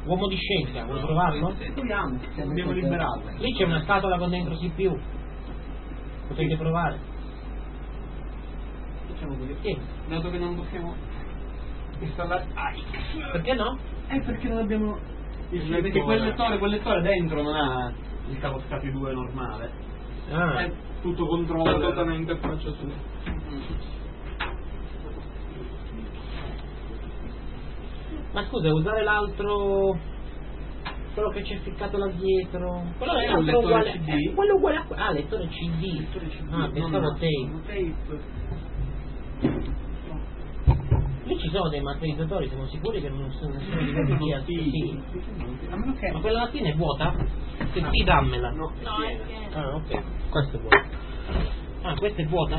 Uomo di scelta, vuoi provarlo? Proviamo, abbiamo liberato. Lì c'è una scatola con dentro CPU. Potete provare. Facciamo così. Sì. Dato che non possiamo installare. Perché no? Perché non abbiamo. Perché quel lettore dentro non ha il caposcafio 2 normale. È tutto controllo. Assolutamente a processore. Ma scusa, usare l'altro, quello che c'è ficcato là dietro, quello è un lettore uguale, CD. Quello uguale a lettore CD. Pensavo tape. Lì ci sono dei materializzatori, siamo sicuri che non sono di quelli che sì. Ma quella lattina è vuota? Se sì, dammela. No, ok. Questa è vuota. Questa è vuota?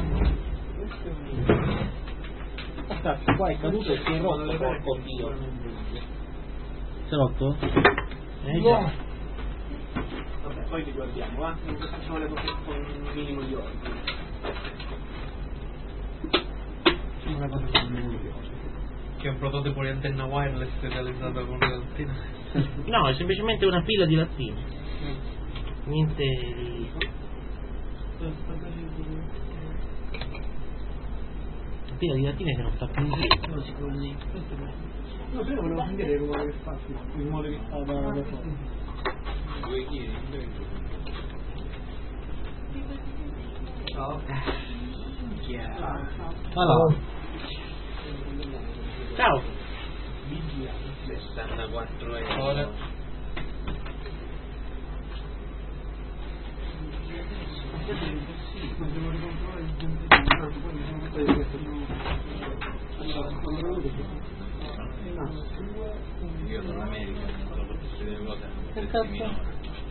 Aspetta, qua è caduto e si è rotto, porco Dio. Si è rotto? Già. Vabbè, poi li guardiamo, va? Facciamo le cose con un minimo di ordine. Una cosa con un minimo di ordine. Che è un prototipo di antenna wireless realizzata con le lattine. No, è semplicemente una fila di lattine. Niente di... Una fila di lattine che non sta più in giro. No, prima volevo sentire il rumore che fa, il rumore che fa da fuori. Ciao. Allora. Ciao. 64 euro. Io sono in America, sono per tutte le cose. Che cazzo?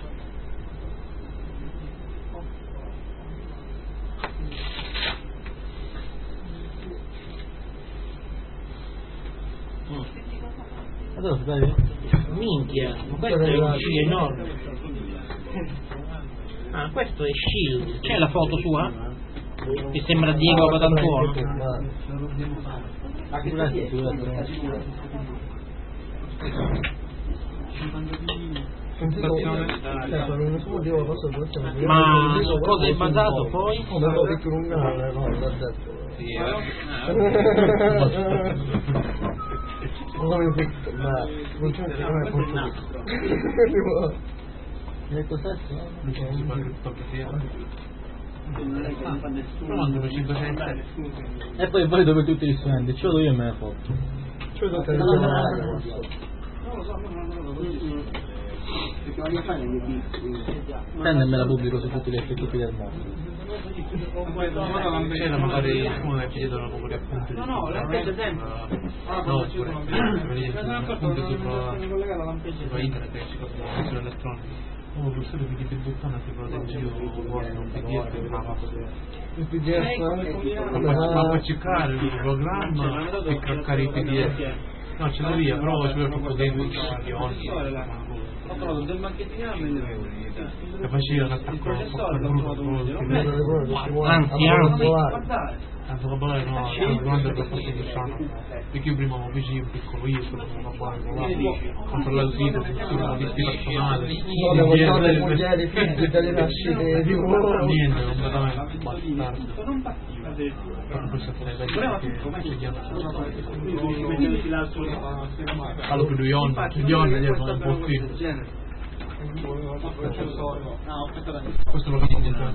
Allora, dai. Minchia, ma questo è un C enorme. Questo è Shield. C'è la foto sua? Che sembra Diego Patantuono. Ma su cosa è basato poi? Sì, ma funziona nel cos'è? Pronto, 500. E poi dove tutti gli strumenti? Ce l'ho io e me la foto. Ce l'ho Non lo so, non perché voglio fare le mie me la pubblico su tutti gli effetti del mondo. C'era magari uno che chiedono come appunto. No, l'ampeggia sempre. No, pure appunto sopra internet che ci costa sulle elettroniche. Oh, professore di buttana si protegge io guardo un PDF ma Il PDF ma per cercare il programma e craccare il PDF. No, ce l'ho via, però ci vuole proprio tempo di ho trovato del marketing che faceva l'attacco Anzi, la bolla no, è grande per questo che sanno perché io prima avevo vicino un piccolo io sono una bolla controllato il sito funziona visti personali muglieri figli dalle nascite di niente completamente bastardo allora più di onda gli è un po' qui questo lo vedi in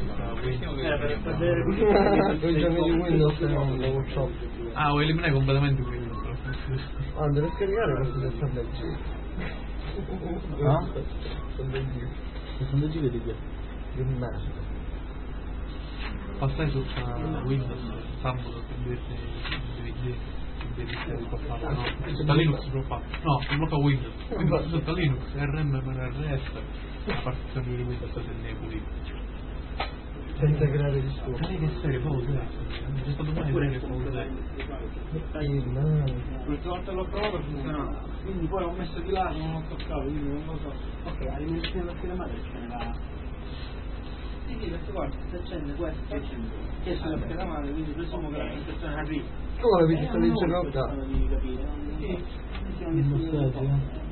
ho eliminato completamente Windows devo scaricare questo 60 G sono 2 GB di merda passai su Windows sabato per da Linux no blocca Windows sotto Linux RM per RS la partizione di Windows se ne è pulito senza creare disturbi che serie pause c'è stato mai pure pause l'ultima volta l'ho provato funzionava quindi poi l'ho messo di lato non ho toccato quindi non lo so ok alimentazione della scheda madre ce n'era sì perché guarda si accende questo che è sulla scheda madre quindi presumo che l'alimentazione arriva come la vedi sta legge nota? sì